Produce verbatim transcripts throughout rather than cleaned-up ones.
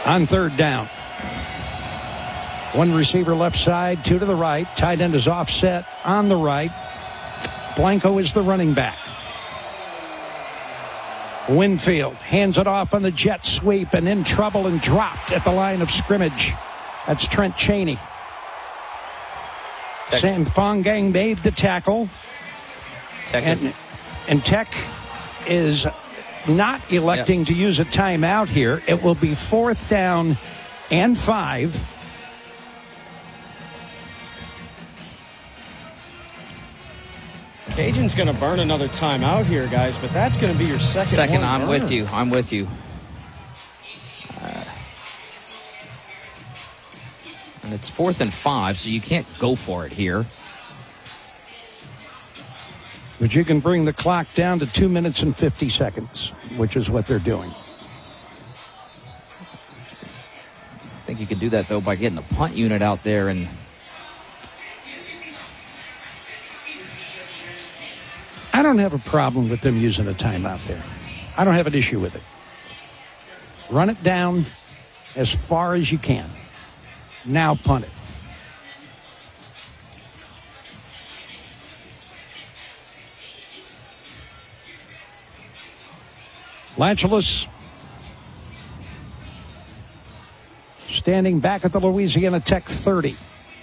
On third down. One receiver left side, two to the right. Tight end is offset on the right. Blanco is the running back. Winfield hands it off on the jet sweep and in trouble and dropped at the line of scrimmage. That's Trent Cheney. Sam Fongang made the tackle. Tech and, is... and Tech is not electing yeah. to use a timeout here. It will be fourth down and five. Cajun's going to burn another timeout here, guys, but that's going to be your second Second, one I'm burn. with you. I'm with you. Uh, and it's fourth and five, so you can't go for it here. But you can bring the clock down to two minutes and fifty seconds, which is what they're doing. I think you can do that, though, by getting the punt unit out there and... I don't have a problem with them using a timeout there. I don't have an issue with it. Run it down as far as you can. Now punt it. Langeles standing back at the Louisiana Tech thirty.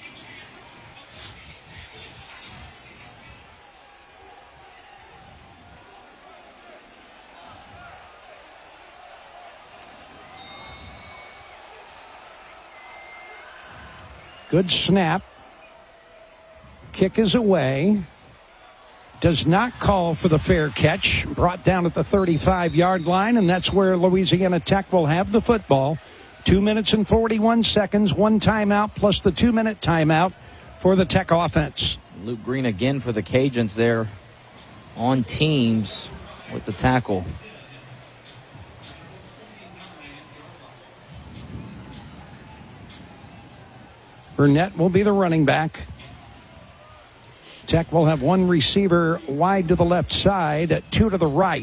Good snap. Kick is away. Does not call for the fair catch. Brought down at the thirty-five-yard line, and that's where Louisiana Tech will have the football. Two minutes and forty-one seconds, one timeout plus the two-minute timeout for the Tech offense. Luke Green again for the Cajuns there on teams with the tackle. Burnett will be the running back. Tech will have one receiver wide to the left side, two to the right.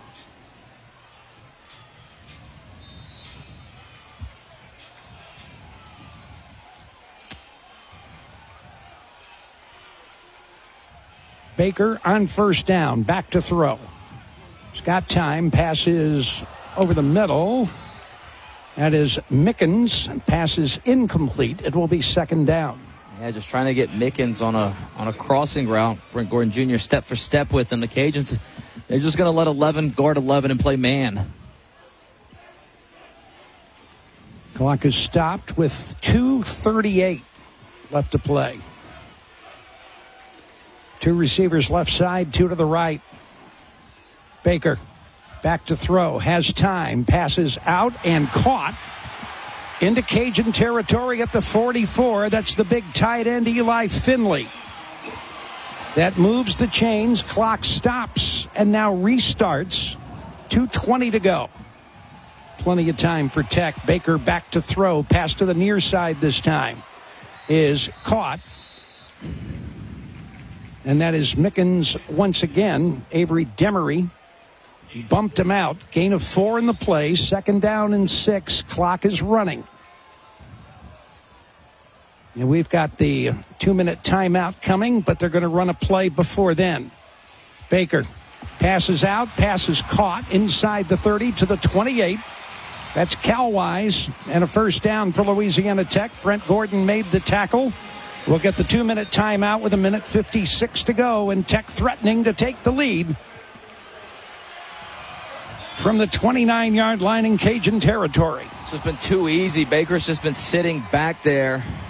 Baker on first down, back to throw. He's got time, passes over the middle. That is Mickens. Pass is incomplete. It will be second down. Yeah, just trying to get Mickens on a on a crossing route. Brent Gordon Junior step for step with him. The Cajuns, they're just going to let eleven guard eleven and play man. Clock is stopped with two thirty-eight left to play. Two receivers left side, two to the right. Baker. Back to throw, has time, passes out and caught into Cajun territory at the forty-four. That's the big tight end, Eli Finley. That moves the chains, clock stops, and now restarts. two twenty to go. Plenty of time for Tech. Baker back to throw, pass to the near side this time. Is caught. And that is Mickens once again. Avery Demery bumped him out. Gain of four in the play. Second down and six. Clock is running. And we've got the two-minute timeout coming, but they're going to run a play before then. Baker passes out. Pass is caught inside the thirty to the twenty-eight. That's Calwise. And a first down for Louisiana Tech. Brent Gordon made the tackle. We'll get the two-minute timeout with a minute fifty-six to go, and Tech threatening to take the lead from the twenty-nine-yard line in Cajun territory. It's just been too easy. Baker's just been sitting back there.